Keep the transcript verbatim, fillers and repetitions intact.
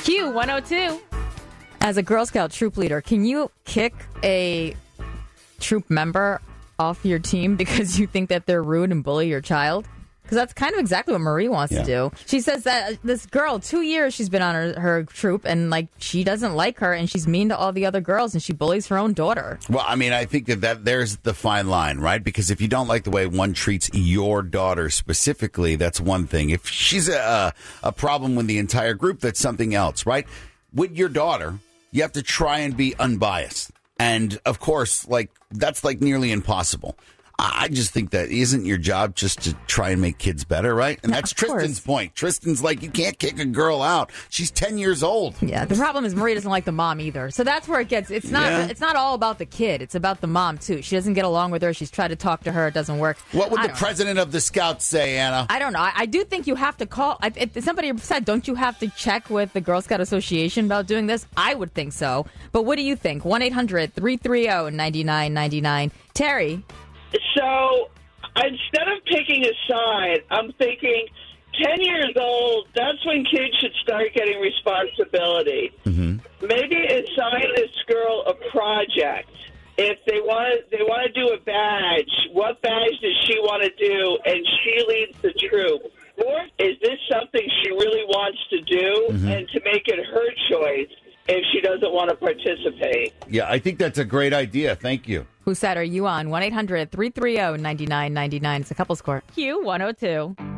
Q one oh two. As a Girl Scout troop leader, can you kick a troop member off your team because you think that they're rude and bully your child? Because that's kind of exactly what Marie wants yeah. to do. She says that this girl, two years she's been on her, her troop, and like she doesn't like her, and she's mean to all the other girls, and she bullies her own daughter. Well, I mean, I think that, that there's the fine line, right? Because if you don't like the way one treats your daughter specifically, that's one thing. If she's a, a problem with the entire group, that's something else, right? With your daughter, you have to try and be unbiased. And, of course, like that's like nearly impossible. I just think that isn't your job just to try and make kids better, right? And yeah, that's Tristan's point. Tristan's like, you can't kick a girl out. She's ten years old. Yeah, the problem is Marie doesn't like the mom either. So that's where it gets, it's not yeah. it's not all about the kid. It's about the mom, too. She doesn't get along with her. She's tried to talk to her. It doesn't work. What would the president know. of the Scouts say, Anna? I don't know. I, I do think you have to call. I, if somebody said, don't you have to check with the Girl Scout Association about doing this? I would think so. But what do you think? one eight hundred three three zero nine nine nine nine. Terry? So, instead of picking a side, I'm thinking ten years old, that's when kids should start getting responsibility. Mm-hmm. Maybe assign this girl a project. If they want to, they want to do a badge, what badge does she want to do? And she leads the troop. Or is this something she really wants to do mm-hmm. and to make it her choice if she doesn't want to participate? Yeah, I think that's a great idea. Thank you. Whose side are you on? one eight hundred three three zero nine nine nine nine. It's a couple's court. Q one oh two.